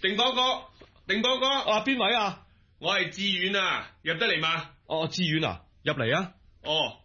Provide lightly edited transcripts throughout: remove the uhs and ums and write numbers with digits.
定邦哥，定邦哥， 啊，邊位啊？ 我係志遠啊，入得嚟嘛？ 哦，志遠啊，入嚟啊！ 哦，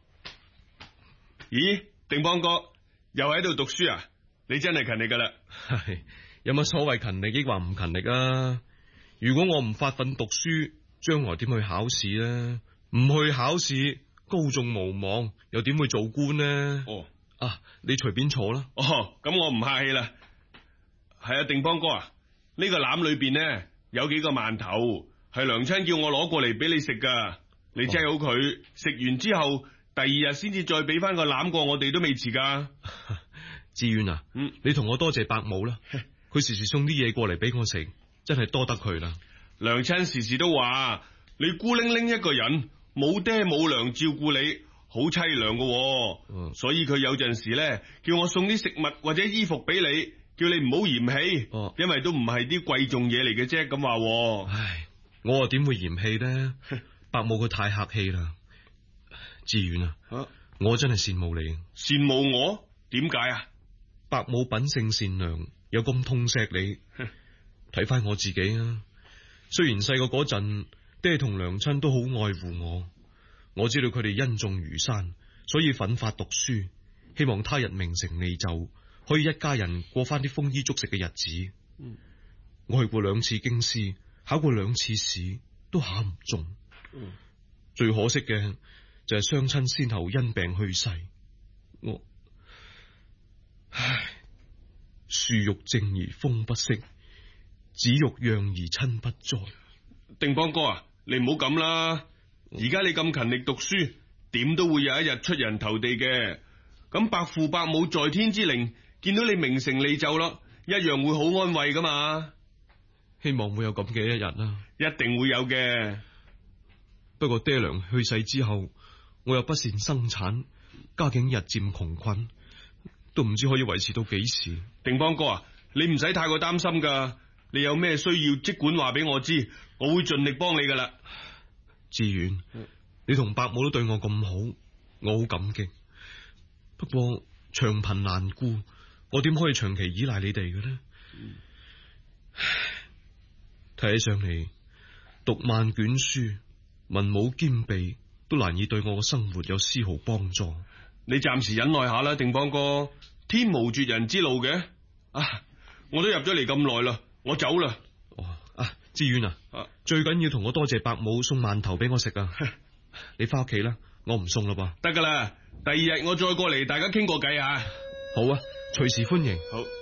咦，定邦哥又喺度讀書啊？你真係勤力噶啦。 有乜所謂勤力抑或唔勤力啊？如果我唔發奮讀書，將來點去考試呢？唔去考試，高中無望，又點會做官呢？ 哦， 啊，你隨便坐啦。 哦，咁我唔客氣啦。係啊，定邦哥啊，呢個籃裏邊呢有幾個饅頭，係娘親叫我攞過嚟俾你食噶。你擠好佢，食完之後，第二日先至再俾翻個籃過我哋都未遲噶。 志遠啊，你同我多謝伯母啦，佢時時送啲嘢過嚟俾我食，真係多得佢啦。 娘親時時都話你孤零零一個人，冇爹冇娘照顧你，好淒涼噶。所以佢有陣時咧叫我送啲食物或者衣服俾你，叫你唔好嫌棄，因為都唔係啲貴重嘢嚟嘅啫。咁話， 唉，我又點會嫌棄呢？伯母佢太客氣啦。志遠啊，我真係羨慕你。 羨慕我？點解啊？ 伯母品性善良，有咁痛錫你。睇翻我自己啊，雖然細個嗰陣，爹同娘親都好愛護我，我知道佢哋恩重如山，所以奮發讀書，希望他日名成利就，可以一家人過翻啲豐衣足食嘅日子。我去過2次京師，考過2次試，都考唔中。最可惜嘅就係雙親先後因病去世。唉，樹欲靜而風不息，子欲養而親不在。 定邦哥啊，你唔好咁啦，而家你咁勤力讀書，點都會有一日出人頭地嘅。咁伯父伯母在天之靈見到你名成利就咯，一樣會好安慰噶嘛。 希望會有咁嘅一日啦， 一定會有嘅。 不過爹娘去世之後，我又不善生產，家境日漸窮困，都唔知可以維持到幾時。 定邦哥啊，你唔使太過擔心噶，你有咩需要即管話俾我知，我會盡力幫你噶啦。 志遠，你同伯母都對我咁好，我好感激。不過長貧難顧，我點可以長期依賴你哋嘅呢？睇起上嚟，讀萬卷書，文武兼備，都難以對我嘅生活有絲毫幫助。 你暫時忍耐下啦，定邦哥，天無絕人之路嘅。啊，我都入咗嚟咁耐啦，我走啦。 志遠啊，最緊要同我多謝伯母送饅頭俾我食啊。你翻屋企啦，我唔送啦噃。 得噶啦，第2日我再過嚟，大家傾過偈啊。 好啊，隨時歡迎。 好。